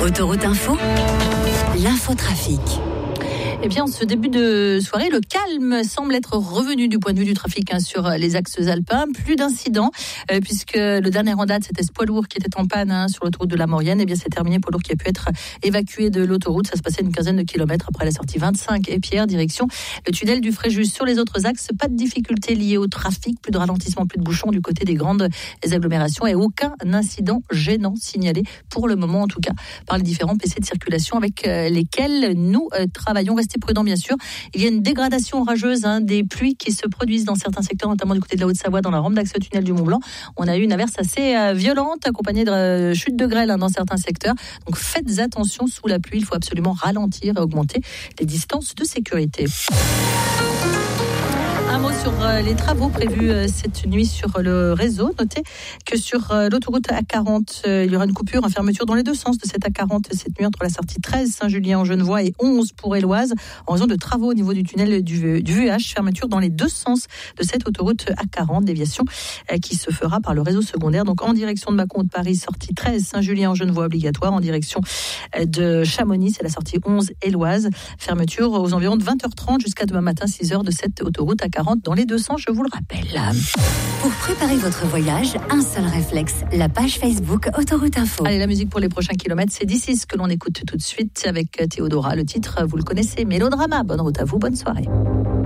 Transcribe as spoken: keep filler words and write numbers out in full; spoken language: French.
Autoroute Info, l'infotrafic. Eh bien, en ce début de soirée, le calme semble être revenu du point de vue du trafic hein, sur les axes alpins. Plus d'incidents, euh, puisque le dernier en date, c'était ce poids lourd qui était en panne hein, sur l'autoroute de la Maurienne. Eh bien, c'est terminé, poids lourd qui a pu être évacué de l'autoroute. Ça se passait une quinzaine de kilomètres après la sortie vingt-cinq et Pierre, direction le tunnel du Fréjus. Sur les autres axes, pas de difficultés liées au trafic, plus de ralentissement, plus de bouchons du côté des grandes agglomérations et aucun incident gênant signalé pour le moment, en tout cas, par les différents P C de circulation avec euh, lesquels nous euh, travaillons. Restez prudents, bien sûr. Il y a une dégradation orageuse hein, des pluies qui se produisent dans certains secteurs, notamment du côté de la Haute-Savoie, dans la rampe d'accès au tunnel du Mont-Blanc. On a eu une averse assez euh, violente, accompagnée de euh, chutes de grêle hein, dans certains secteurs. Donc faites attention sous la pluie. Il faut absolument ralentir et augmenter les distances de sécurité. Un mot sur les travaux prévus cette nuit sur le réseau. Notez que sur l'autoroute A quarante, il y aura une coupure, une fermeture dans les deux sens de cette A quarante cette nuit entre la sortie treize Saint-Julien-en-Genevois et onze pour Éloise en raison de travaux au niveau du tunnel du, du V H. Fermeture dans les deux sens de cette autoroute A quarante, déviation qui se fera par le réseau secondaire. Donc en direction de Mâcon de Paris, sortie treize Saint-Julien-en-Genevois obligatoire. En direction de Chamonix, c'est la sortie onze Éloise. Fermeture aux environs de vingt heures trente jusqu'à demain matin six heures de cette autoroute A quarante. Dans les deux sens, je vous le rappelle. Pour préparer votre voyage, un seul réflexe, la page Facebook Autoroute Info. Allez, la musique pour les prochains kilomètres, c'est d'ici ce que l'on écoute tout de suite avec Théodora. Le titre, vous le connaissez, Mélodrama. Bonne route à vous, bonne soirée.